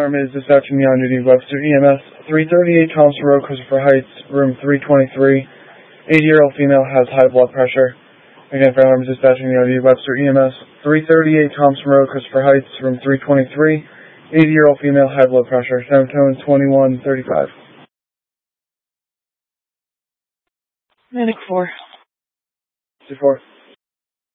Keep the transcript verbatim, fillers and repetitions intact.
alarm is dispatching the on-duty Webster E M S, three thirty-eight Thompson Road, Christopher Heights, room three twenty-three. eighty-year-old female has high blood pressure. Again, fire alarm is dispatching the on-duty Webster E M S, three thirty-eight Thompson Road, Christopher Heights, room three twenty-three. eighty-year-old female, high blood pressure. Semitone twenty-one thirty-five. Medic four. two four.